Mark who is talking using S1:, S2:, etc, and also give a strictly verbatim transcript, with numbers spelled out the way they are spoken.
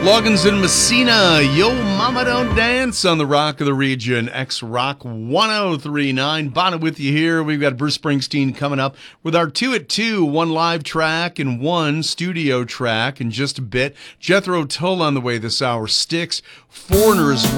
S1: Loggins and Messina, Yo Mama Don't Dance on the Rock of the Region, X-Rock one oh three point nine. Bonnet with you here. We've got Bruce Springsteen coming up with our two at two, one live track and one studio track in just a bit. Jethro Tull on the way this hour. Styx, Foreigners.